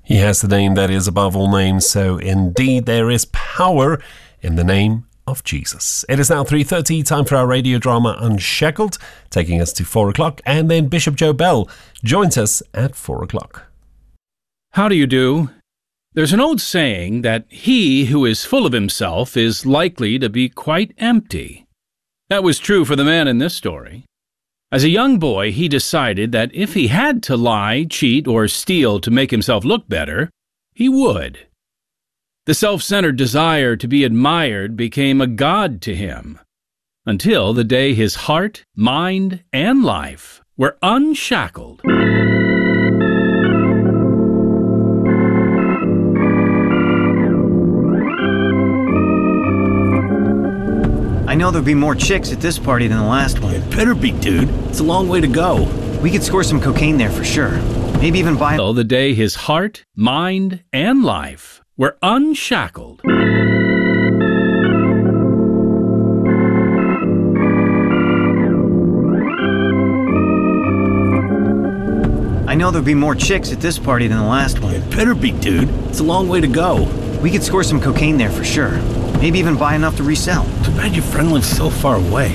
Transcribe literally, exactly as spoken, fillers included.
He has the name that is above all names, so indeed there is power in the name of Jesus. It is now three thirty, time for our radio drama Unshackled, taking us to four o'clock, and then Bishop Joe Bell joins us at four o'clock. How do you do? There's an old saying that he who is full of himself is likely to be quite empty. That was true for the man in this story. As a young boy, he decided that if he had to lie, cheat, or steal to make himself look better, he would. The self-centered desire to be admired became a god to him, until the day his heart, mind, and life were unshackled. I know there'll be more chicks at this party than the last one. It better be, dude. It's a long way to go. We could score some cocaine there for sure. Maybe even buy... Until the day his heart, mind, and life were unshackled. I know there'll be more chicks at this party than the last one. It better be, dude. It's a long way to go. We could score some cocaine there for sure. Maybe even buy enough to resell. Too bad your friend lives so far away.